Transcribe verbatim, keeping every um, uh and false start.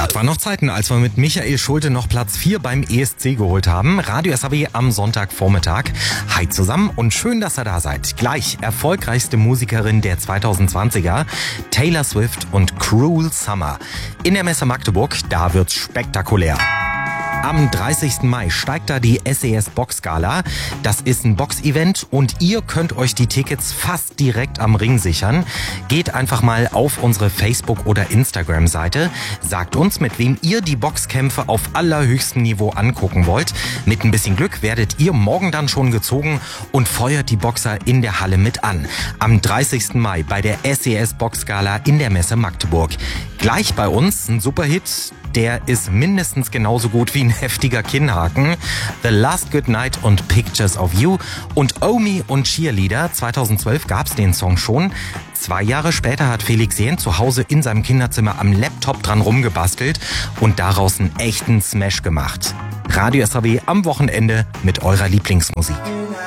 Das waren noch Zeiten, als wir mit Michael Schulte noch Platz vier beim E S C geholt haben. Radio S H B am Sonntagvormittag. Hi zusammen und schön, dass ihr da seid. Gleich erfolgreichste Musikerin der zweitausendzwanziger, Taylor Swift und Cruel Summer. In der Messe Magdeburg, da wird's spektakulär. Am dreißigsten Mai steigt da die S E S Boxgala. Das ist ein Box-Event und ihr könnt euch die Tickets fast direkt am Ring sichern. Geht einfach mal auf unsere Facebook- oder Instagram-Seite. Sagt uns, mit wem ihr die Boxkämpfe auf allerhöchstem Niveau angucken wollt. Mit ein bisschen Glück werdet ihr morgen dann schon gezogen und feuert die Boxer in der Halle mit an. Am dreißigsten Mai bei der S E S Boxgala in der Messe Magdeburg. Gleich bei uns ein Superhit. Der ist mindestens genauso gut wie ein heftiger Kinnhaken. The Last Good Night und Pictures of You. Und Omi und Cheerleader. zweitausendzwölf gab's den Song schon. Zwei Jahre später hat Felix Jähn zu Hause in seinem Kinderzimmer am Laptop dran rumgebastelt und daraus einen echten Smash gemacht. Radio S H B am Wochenende mit eurer Lieblingsmusik.